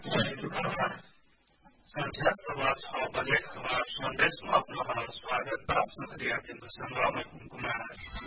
संध्या सवा 6 बजे खबर संदेश में अपना स्वागत बा। सुखदिया बिंदु संग्रह में कुमार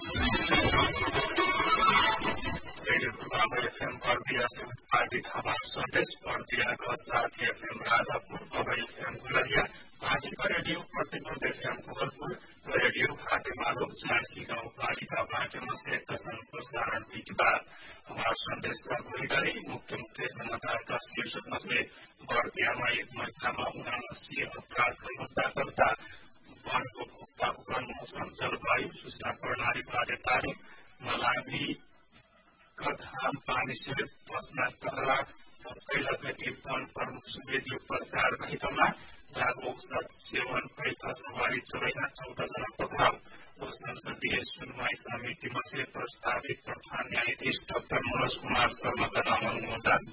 रेडियो प्रोग्राम एफएम पर दिया से पार्टी खबर संदेश पर दिया साथ FM Rajapur Pawai FM Gulariya party का रेडियो प्रतिबंध एफएम भोगलपुर रेडियो खाते मालूम जानकी गाँव पालिका बाटे में से प्रसारण बीतबा। हमारा संदेश का भूमिकारी मुख्य मुख्य समाचार का शीर्षक में से बर्दिया में एक महिला में 79 अपराध का मुद्दा करता वन उपभोक्ता उपकरण मौसम जलवायु सूचना प्रणाली बारे तारीख मलावी का धान पानी से फसना तहरा वन प्रमुख सुवेदी पर कार्यवाही करना लागू सेवन पैसा सवारी चलेगा 14 जना पकड़ाव और संसदीय सुनवाई समिति में से प्रस्तावित प्रधान न्यायाधीश डॉक्टर मनोज कुमार शर्मा का नाम अनुमोदन।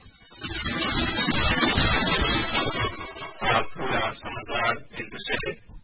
पूरा समाचार बिंदु से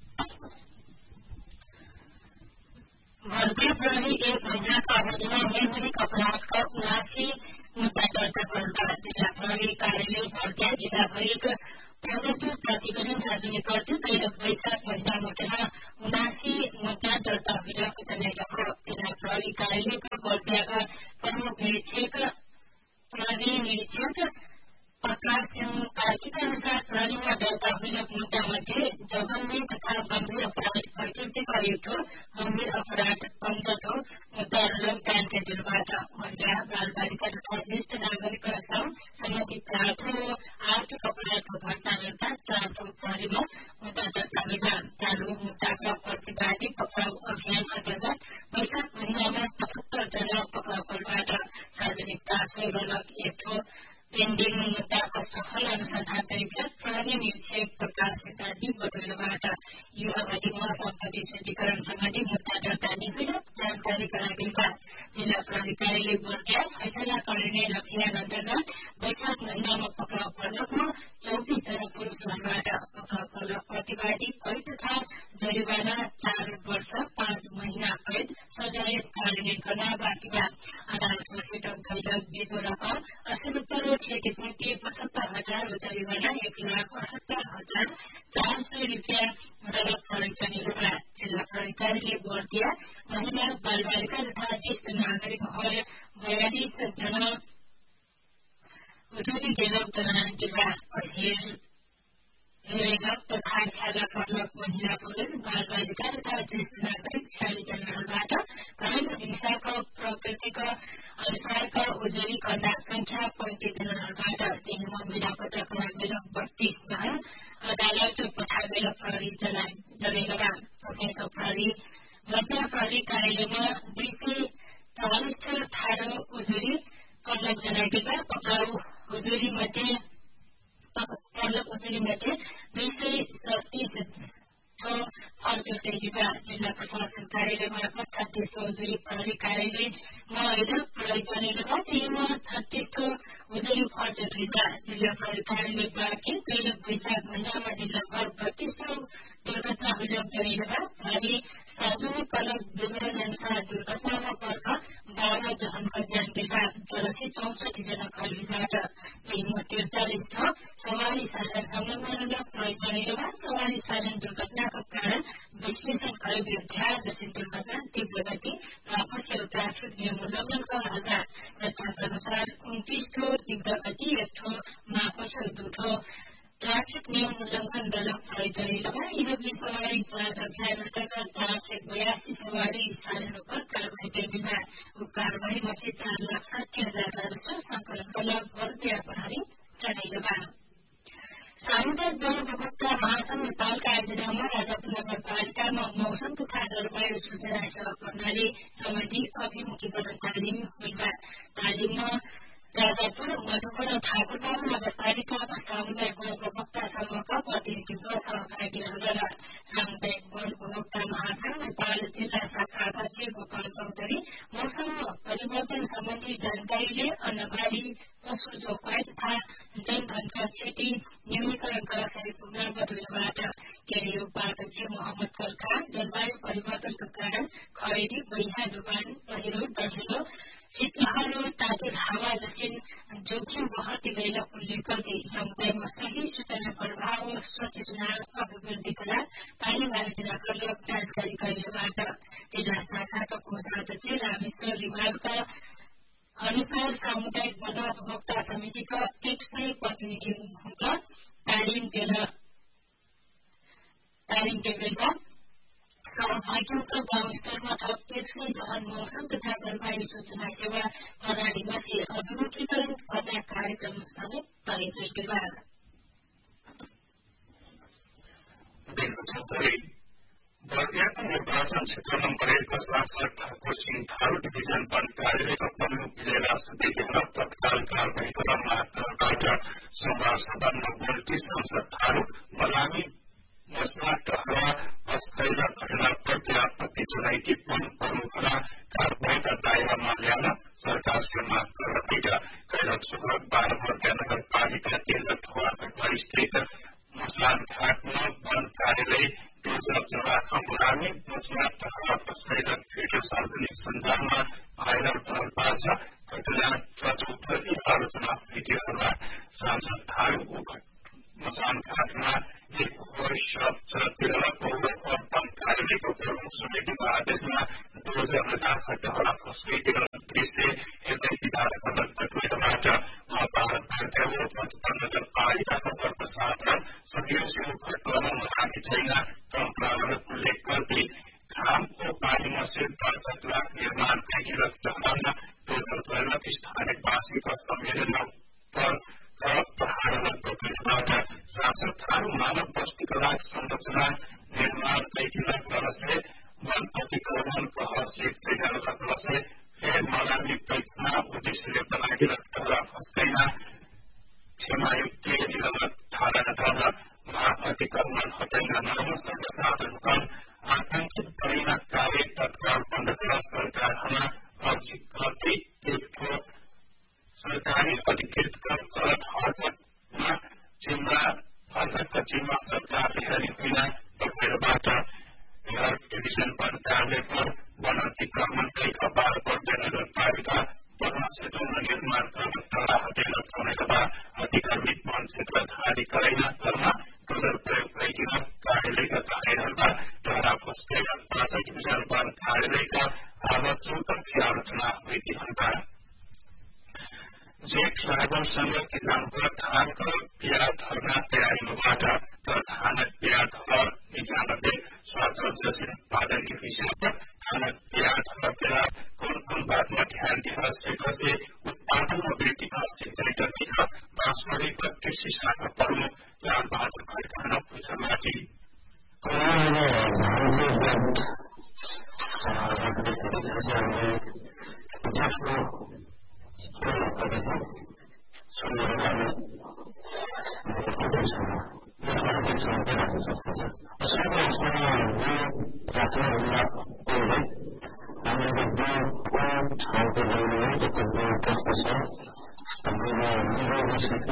भारतीय प्रहरी एक महिला का बदला निर्मित अपराध का 79 मुद्दा दर्ता करता जिला प्रहरी कार्यालय भारतीय जिला भरिक प्रगति प्रतिवेदन सार्वजनिक करते दैनिक वैशाख महिना में 79 मुद्दा दर्ता हुइरहेको जनाइएको जिल्ला प्रहरी कार्यालयको बर्दियाका प्रमुख निरीक्षक प्रहरी निरीक्षक प्रकाश सिंह कार्कीका अनुसार प्रहरीमा दर्ता हुइरहेको मुद्दा मध्ये जघन्य तथा गम्भीर अपराध प्रकृतिका एक गम्भीर अपराध 15 मुद्दाहरूलाई जाँच दिनबाट महिला बाल बालिका तथा ज्येष्ठ नागरिकका सम्बन्धित 4 आर्थिक अपराधको घटनाहरूका 4 प्रहरीमा मुद्दा दर्ता गर्दा चालू मुद्दाका प्रतिवादी पक्राउ अभियान अन्तर्गत वैशाख महिनामा 75 जना पक्राउ पर्बाट सार्वजनिक चासो रलक एक पेन्डिङ मुद्दाको सफल अनुसन्धान तरिका प्रहरी निरीक्षक प्रकाश सिद्धार्थी बटुलबाट यो अवधिमा सम्पत्ति शुद्धिकरण सम्बन्धी मुद्दा दर्ता निहुन जानकारी गराइदिनु बाद जिल्ला प्रहरी कार्यालय बर्दिया फैसला गर्ने अभियान अन्तर्गत वैशाख महिनामा पक्राउ पर्लकमा 24 जना पुरूषहरूबाट पक्राउ पर्लक प्रतिवादी कैद तथा जरिवाना 4 वर्ष 5 महिना कैद सजाय कार्यान्वयन गर्न बाँकी बा। अदालतमा सिटक दैलक बिगो रकम 80 रुपियाँ क्षतिपूर्ति 75,000 जरिवाना 1,78,400 रुपियाँ रकम प्रयोजन हुँदा जिल्ला प्रहरी कार्यालय बर्दिया महिला बाल बालिका तथा ज्येष्ठ नागरिक 42 जना उजुरी गेलक जना जिल्ला हेरेगक तथा ख्याला पर्लक महिला पुरुष बाल बालिका तथा ज्येष्ठ नागरिक 46 जनाहरूबाट घरेलु हिंसाको प्रकृतिका अनुसारका उजुरी करना संख्या 35 जनाहरूबाट दिनमा मिलापत्रक लागेर 32 जना अदालत पठाएर प्रहरी जनाइलगा कसैको प्रहरी घटना प्रहरी कार्यालयमा 240 ठाडो उजुरी पर्लक जनाइदिँदा पक्राउ उजुरी मध्ये 237 फर्चर टेकिँदा जिल्ला प्रशासन कार्यालय मार्फत 36 उजुरी प्रहरी कार्यालयमा प्रहरी जनाइलगा तीमा 36 उजुरी फर्चर टेकिँदा जिल्ला प्रहरी कार्यालय बाँकी दैनिक वैशाख महिनामा जिल्लाभर 32 दुर्घटना हुइरहेको जनाइलगा प्रहरी सार्वजनिक कलक विवरण अनुसार दुर्घटनामा पर्ख 12 जनको ज्यान गेका 64 जना घाइतेबाट तीमा 43 सवारी साधन संलग्न प्रहरी जनाइलगा सवारी साधन दुर्घटनाका कारण विश्लेषण गरे विध्याजसिन दुर्घटना तीव्र गति र आपसी ट्राफिक नियम उल्लंघनका रहँदा तथ्याङ्क अनुसार 29 तीव्र गति 1 मापस 2 ट्राफिक नियम उल्लंघन रलक प्रयोजन यह सवारी जांच अभियान अंतर्गत 482 सवारी साधनों पर कार्रवाई करेगा। कार्रवाई में 4,60,000 राजस्व संकलन रलक बर्दिया प्रहरी चलाइलगा। सामुदायिक वन उपभोक्ता महासंघ नेपालका आयोजनामा राजापुर नगरपालिकामा मौसम तथा जलवायु सूचना सेवा प्रणाली सम्बन्धी अभिमुखीकरण तालिम हुइबा। तालिममा राजापुर मधुपुर र ठाकुरगाउँ नगरपालिकाका सामुदायिक वन उपभोक्ता समूहका प्रतिनिधित्व सहभागी रहेर सामुदायिक वन उपभोक्ता महासंघ नेपाल जिल्ला शाखा अध्यक्ष गोपाल चौधरी मौसम परिवर्तन सम्बन्धी जानकारीले अन्नबाली पशु जोगाई तथा जनधनका क्षति न्यूनीकरणका सहयोग पुग्न बटुलबाट केही उपाध्यक्ष मोहम्मद कल्का जलवायु परिवर्तनका कारण खडेरी बैहा डुबान पहिरो डढेलो शीतलहर तातुल हावा जैसे जोखिम बढ़ते गए उल्लेख करते समुदाय में सही सूचना प्रभाव सचेतना अभिवृद्धिका लागि पानीबारे जिल्लाकर्मीले जानकारी गराउनेबाट जिल्ला शाखाका कोषाध्यक्ष रामेश्वर रिमालका अनुसार सामुदायिक वन उपभोक्ता समितिका 100 प्रतिनिधिहरूका तालिम बेला सहभागियों गाउँ स्तरमा थप 100 जन मौसम तथा जलवायु सूचना सेवा प्रणालीमा अभिमुखीकरण गर्ने कार्यक्रम समेत तय गरिएको बर्दियाको निर्वाचन क्षेत्र नम्बर 1 सरकारको सिंथारू डिभिजन वन कार्यालयका प्रमुख विजयराज देवीमा तत्काल कारवाही गर्न मागबाट सोमबार सदनमा बोल्टी सांसद थारू मलामी मसना टहरा अस्कैला घटनाप्रति आपत्ति जनाई वन प्रमुखलाई कारवाहीका दायरामा ल्याउन सरकारले माग गरेका कैलाश शुक्रबार 12 बर्दिया नगरपालिका केन्द्र ठोवाको स्थित मसान घाटमा वन कार्यालय जवाब मलामी मसना टहरा अस्कैला भिडियो सार्वजनिक सञ्जालमा भाइरल भइरहेछ। घटना प्रचौधरी आलोचना भिडियोहरूमा सांसद थारू मसान घाटमा एक वर्षतिर पौर वन कार्यालयको प्रमुख समितिको आदेशमा डोजर खड्डाहरूलाई फस्किएर दृश्य हेर्दै विधायक ट्विटरबाट नगरपालिकाका सर्वसाधारण सहयोगसँग खड्डामा मलामी छैन परम्परागत उल्लेख गर्दै घामको पानीमा सेट 65 लाख निर्माण भइरहेको जमानमा डोजर प्रयोग स्थानीयवासीका सम्मेलनमा प्रहारबाट सांसद थारू मानव बस्तीका लागि संरचना निर्माण गर्नसे वन अतिक्रमण प्रहरसित गर्नसे फेर मलामी प्रयत्न उद्देश्यले बनाइरहेको फस्कैना क्षमायुक्त निगमत धारा अतिक्रमण हटाइन नाम सर्वसाधारणका आतंकित परिणा कार्य तत्काल बन्द गर्न सरकारहरूमा अर्जी गर्दै एक सरकारी अधिकृत गलत हरकतमा जिम्मा सरकारले हेरिन बगैरबाट घर डिभिजन वन कार्यालय पर वन अतिक्रमणकै खबर बर्दिया नगरपालिका वन क्षेत्रमा निर्माण गर्न टाढा हटेर छनेका अतिक्रमित वन क्षेत्र खाली गराइन गर्न डोजर प्रयोग गरिदिन कार्यालयका दायराहरूमा टाढा फस्केका 5 डिभिजन वन कार्यालयका आवाज चौतर्फी आलोचना भइदिएका जेठ लागनसँग किसानको धानको बिहा धर्ना तयारीबाट धानक बिहा धर 95 स्वास्थ्य उत्पादन विषय धानक बिहा धर कुन बातमा ध्यान दिन से उत्पादन में वृद्धि का सिंचाई टेक्निक बाँसबारीका कृषि शाखा प्रमुख लालबहादुर खड्कामा पूछमाथि